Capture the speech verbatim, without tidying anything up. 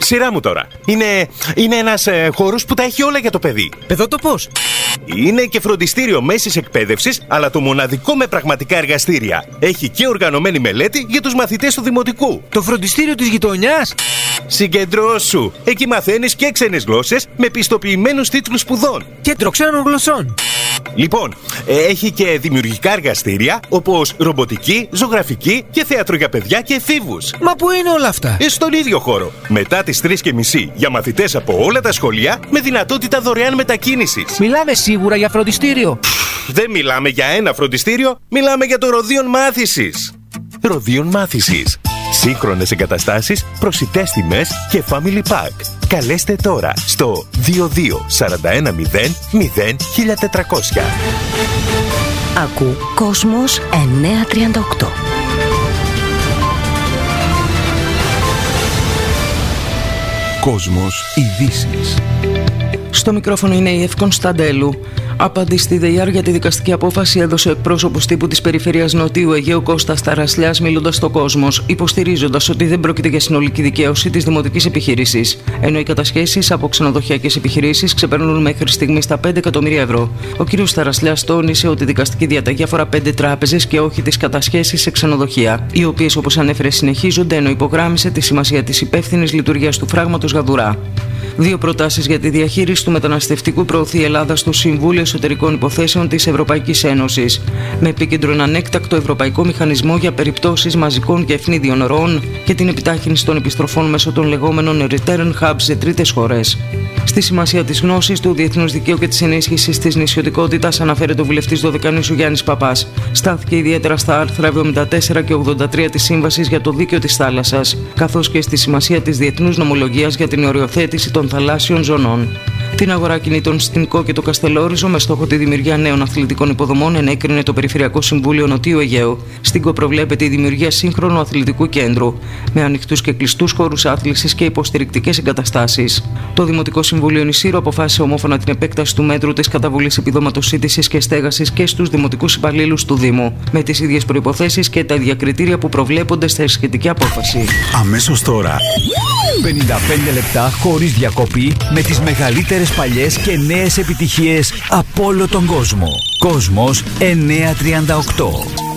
Σειρά μου τώρα. Είναι, είναι ένας ε, χώρος που τα έχει όλα για το παιδί. Παιδότοπος. Είναι και φροντιστήριο μέσης εκπαίδευσης, αλλά το μοναδικό με πραγματικά εργαστήρια. Έχει και οργανωμένη μελέτη για τους μαθητές του δημοτικού. Το φροντιστήριο της γειτονιάς. Συγκεντρώσου. Εκεί μαθαίνεις και ξένες γλώσσες με πιστοποιημένους τίτλους σπουδών. Κέντρο ξένων γλωσσών. Λοιπόν, έχει και δημιουργικά εργαστήρια όπως ρομποτική, ζωγραφική και θέατρο για παιδιά και εφήβους. Μα πού είναι όλα αυτά? Ε, στον ίδιο χώρο. Μετά τις τρεις και μισή για μαθητές από όλα τα σχολεία με δυνατότητα δωρεάν μετακίνησης. Μιλάμε σίγουρα για φροντιστήριο? Δεν μιλάμε για ένα φροντιστήριο, μιλάμε για το Ροδίον Μάθησης. Ροδίον Μάθησης. Σύγχρονες εγκαταστάσεις, προσιτές τιμές και family pack. Καλέστε τώρα στο δύο δύο τέσσερα ένα μηδέν μηδέν χίλια τετρακόσια. Ακού Κόσμος εννιακόσια τριάντα οκτώ. Κόσμος ειδήσεις. Στο μικρόφωνο είναι η Ευ Κωνσταντέλου. Απάντηση στη ΔΕΙΑΡ για τη δικαστική απόφαση έδωσε εκπρόσωπος τύπου της Περιφέρειας Νοτίου Αιγαίου Κώστας Ταρασλιάς, μιλώντας στο Κόσμος, υποστηρίζοντας ότι δεν πρόκειται για συνολική δικαίωση της δημοτικής επιχείρησης, ενώ οι κατασχέσεις από ξενοδοχειακές επιχειρήσεις ξεπερνούν μέχρι στιγμής τα πέντε εκατομμύρια ευρώ. Ο κ. Ταρασλιάς τόνισε ότι η δικαστική διαταγή αφορά πέντε τράπεζες και όχι τις κατασχέσεις σε ξενοδοχεία, οι οποίες, όπως ανέφερε, συνεχίζονται, ενώ υπογράμμισε τη σημασία της υπεύθυνης λειτουργίας του φράγματος Γαδουρά. Δύο προτάσεις για τη διαχείριση του μεταναστευτικού προωθεί η Ελλάδα στο Συμβούλιο Εσωτερικών Υποθέσεων της Ευρωπαϊκής Ένωσης, με επίκεντρο έναν έκτακτο ευρωπαϊκό μηχανισμό για περιπτώσεις μαζικών και ευνίδιων ροών και την επιτάχυνση των επιστροφών μέσω των λεγόμενων return hubs σε τρίτες χώρες. Στη σημασία της γνώσης του διεθνούς δικαίου και της ενίσχυσης της νησιωτικότητας αναφέρεται ο βουλευτής Δωδεκανήσου Γιάννης Παπάς. Στάθηκε ιδιαίτερα στα άρθρα εβδομήντα τέσσερα και ογδόντα τρία της Σύμβασης για το Δίκαιο της Θάλασσας, καθώς και στη σημασία της διεθνούς νομολογίας για την οριοθέτηση των θαλάσσιων ζωνών. Την αγορά κινήτων στην Κό και το Καστελόριζο με στόχο τη δημιουργία νέων αθλητικών υποδομών ενέκρινε το Περιφερειακό Συμβούλιο Νοτίου Αιγαίου. Στην Κό προβλέπεται η δημιουργία σύγχρονου αθλητικού κέντρου, με ανοιχτούς και κλειστούς χώρους άθλησης και υποστηρικτικές εγκαταστάσεις. Το Δημοτικό Συμβούλιο Νησύρου αποφάσισε ομόφωνα την επέκταση του μέτρου της καταβολής επιδόματος σύντησης και στέγασης και στους δημοτικούς υπαλλήλους του Δήμου, με τις ίδιες προϋποθέσεις και τα ίδια κριτήρια που προβλέπονται στη σχετική απόφαση. Αμέσως τώρα, πενήντα πέντε λεπτά χωρίς διακοπή με τις μεγαλύτερες παλιές και νέες επιτυχίες από όλο τον κόσμο. Κόσμος εννιακόσια τριάντα οκτώ.